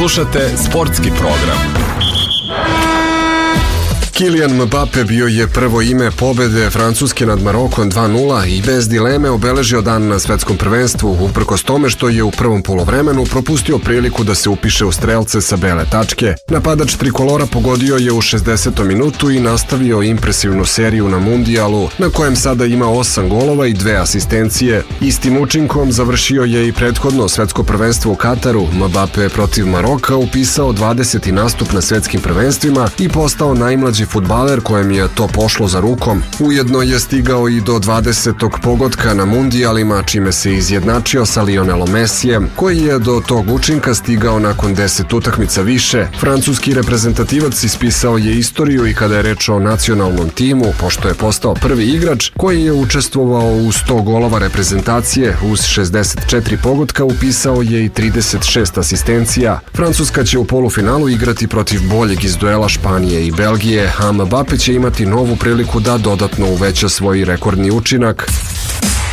Slušate sportski program. Kylian Mbappe bio je prvo ime pobede Francuske nad Marokom 2:0 i bez dileme obeležio dan na svetskom prvenstvu, uprkos tome što je u prvom poluvremenu propustio priliku da se upiše u strelce sa bele tačke. Napadač trikolora pogodio je u 60. minutu i nastavio impresivnu seriju na mundijalu, na kojem sada ima 8 golova i 2 asistencije. Istim učinkom završio je i prethodno svetsko prvenstvo u Kataru. Mbappe protiv Maroka upisao 20. nastup na svetskim prvenstvima i postao najmlađi fudbaler kojem je to pošlo za rukom. Ujedno je stigao i do 20. pogotka na mundijalima, čime se izjednačio sa Lionelom Mesijem, koji je do tog učinka stigao nakon 10 utakmica više. Francuski reprezentativac ispisao je istoriju i kada je reč o nacionalnom timu, pošto je postao prvi igrač koji je učestvovao u 100 golova reprezentacije, uz 64 pogotka upisao je i 36 asistencija. Francuska će u polufinalu igrati protiv boljeg iz duela Španije i Belgije, a Mbappe će imati novu priliku da dodatno uveća svoj rekordni učinak.